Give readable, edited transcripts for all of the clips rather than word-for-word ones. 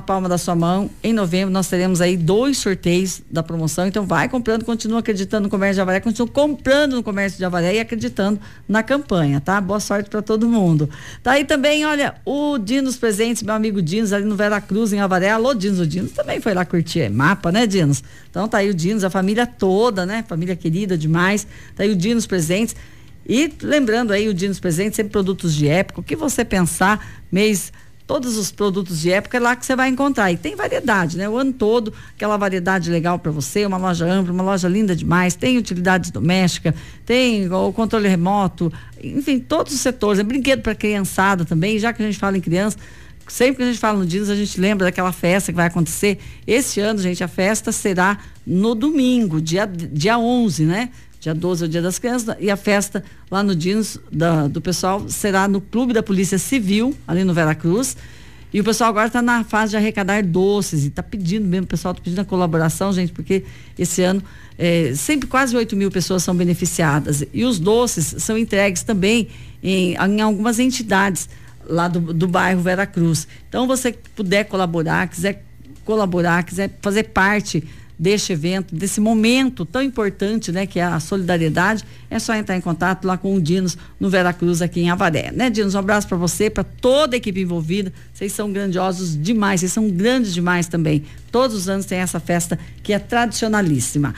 palma da sua mão. Em novembro nós teremos aí 2 sorteios da promoção, então vai comprando, continua acreditando no comércio de Avaré, continua comprando no comércio de Avaré e acreditando na campanha, tá? Boa sorte para todo mundo. Tá aí também, olha, o Dinos Presentes, meu amigo Dinos, ali no Vera Cruz, em Avaré. Alô, Dinos, o Dinos também foi lá curtir mapa, né, Dinos? Então tá aí o Dinos, a família toda, né? Família querida demais. Tá aí o Dinos Presentes. E lembrando aí, o Dinos Presentes, sempre produtos de época, o que você pensar, todos os produtos de época é lá que você vai encontrar. E tem variedade, né? O ano todo, aquela variedade legal para você, uma loja ampla, uma loja linda demais, tem utilidades domésticas, tem o controle remoto, enfim, todos os setores, brinquedo para criançada também, já que a gente fala em criança, sempre que a gente fala no Dinos, a gente lembra daquela festa que vai acontecer. Esse ano, gente, a festa será no domingo, dia 11, né? Dia 12 é o Dia das Crianças, e a festa lá no Dinos do pessoal será no Clube da Polícia Civil, ali no Vera Cruz. E o pessoal agora está na fase de arrecadar doces e está pedindo mesmo, o pessoal está pedindo a colaboração, gente, porque esse ano sempre quase 8.000 pessoas são beneficiadas. E os doces são entregues também em algumas entidades lá do bairro Vera Cruz. Então, você puder colaborar, quiser fazer parte deste evento, desse momento tão importante, né, que é a solidariedade, é só entrar em contato lá com o Dinos no Vera Cruz, aqui em Avaré, né, Dinos? Um abraço para você, para toda a equipe envolvida. Vocês são grandiosos demais, vocês são grandes demais também. Todos os anos tem essa festa que é tradicionalíssima.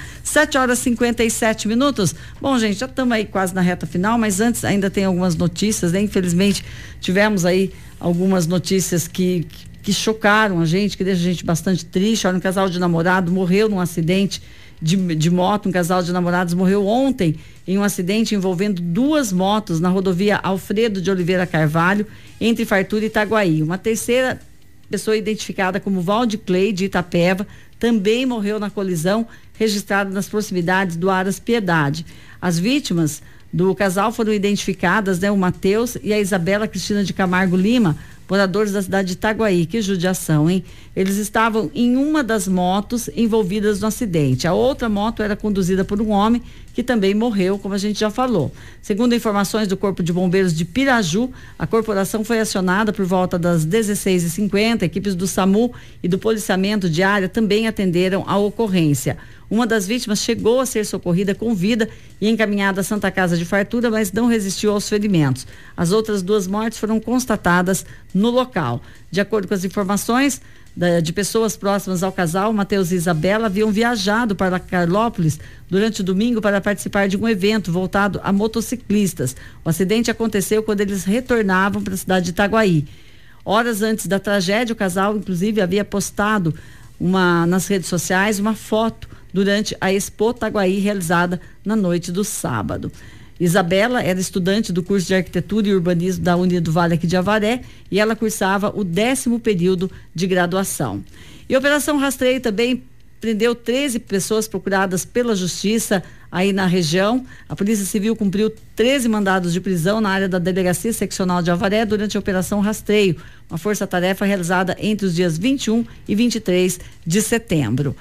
7h57. Bom, gente, já estamos aí quase na reta final, mas antes ainda tem algumas notícias, né? Infelizmente tivemos aí algumas notícias que chocaram a gente, que deixa a gente bastante triste. Olha, um casal de namorado morreu num acidente de moto. Um casal de namorados morreu ontem em um acidente envolvendo 2 motos na rodovia Alfredo de Oliveira Carvalho, entre Fartura e Itaguaí. Uma terceira pessoa, identificada como Valdiclei de Itapeva, também morreu na colisão registrada nas proximidades do Aras Piedade. As vítimas do casal foram identificadas, né, o Matheus e a Isabela Cristina de Camargo Lima, moradores da cidade de Itaguaí. Que judiação, hein? Eles estavam em uma das motos envolvidas no acidente. A outra moto era conduzida por um homem que também morreu, como a gente já falou. Segundo informações do Corpo de Bombeiros de Piraju, a corporação foi acionada por volta das 16h50. Equipes do SAMU e do policiamento de área também atenderam a ocorrência. Uma das vítimas chegou a ser socorrida com vida e encaminhada à Santa Casa de Fartura, mas não resistiu aos ferimentos. As outras 2 mortes foram constatadas no local. De acordo com as informações de pessoas próximas ao casal, Matheus e Isabela haviam viajado para Carlópolis durante o domingo para participar de um evento voltado a motociclistas. O acidente aconteceu quando eles retornavam para a cidade de Itaguaí. Horas antes da tragédia, o casal, inclusive, havia postado nas redes sociais uma foto durante a Expo Itaguaí, realizada na noite do sábado. Isabela era estudante do curso de Arquitetura e Urbanismo da Unido Vale aqui de Avaré, e ela cursava o 10º período de graduação. E a Operação Rastreio também prendeu 13 pessoas procuradas pela Justiça aí na região. A Polícia Civil cumpriu 13 mandados de prisão na área da Delegacia Seccional de Avaré durante a Operação Rastreio, uma força-tarefa realizada entre os dias 21 e 23 de setembro.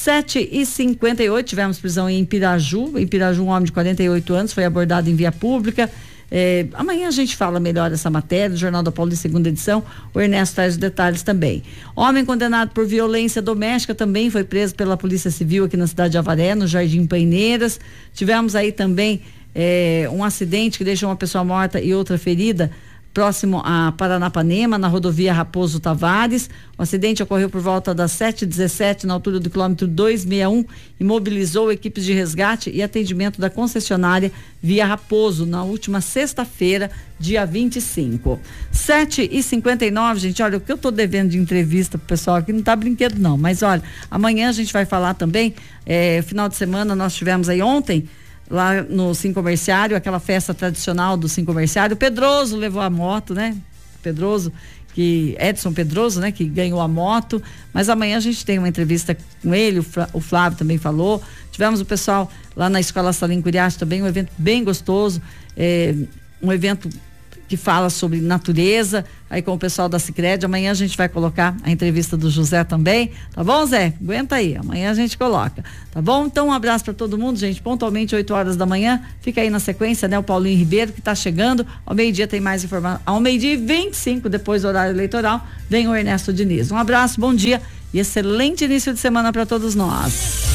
7h58, tivemos prisão em Piraju. Em Piraju, um homem de 48 anos foi abordado em via pública. Amanhã a gente fala melhor essa matéria, do Jornal da Paulista, 2ª edição. O Ernesto traz os detalhes também. Homem condenado por violência doméstica também foi preso pela Polícia Civil aqui na cidade de Avaré, no Jardim Paineiras. Tivemos aí também um acidente que deixou uma pessoa morta e outra ferida próximo a Paranapanema, na rodovia Raposo Tavares. O acidente ocorreu por volta das 7h17, na altura do quilômetro 261, e mobilizou equipes de resgate e atendimento da concessionária Via Raposo, na última sexta-feira, dia 25. 7h59, gente, olha, o que eu tô devendo de entrevista pro pessoal aqui não tá brinquedo não, mas olha, amanhã a gente vai falar também, final de semana nós tivemos aí ontem, lá no Sim Comerciário, aquela festa tradicional do Sim Comerciário. Pedroso levou a moto, né? Edson Pedroso, né? Que ganhou a moto, mas amanhã a gente tem uma entrevista com ele, o Flávio também falou. Tivemos o pessoal lá na Escola Salim Curiacho também, um evento bem gostoso, um evento que fala sobre natureza, aí com o pessoal da Sicredi. Amanhã a gente vai colocar a entrevista do José também, tá bom, Zé? Aguenta aí, amanhã a gente coloca, tá bom? Então um abraço para todo mundo, gente, pontualmente 8 horas da manhã, fica aí na sequência, né? O Paulinho Ribeiro que tá chegando, ao meio-dia tem mais informação, ao meio-dia e 25, depois do horário eleitoral, vem o Ernesto Diniz. Um abraço, bom dia e excelente início de semana para todos nós.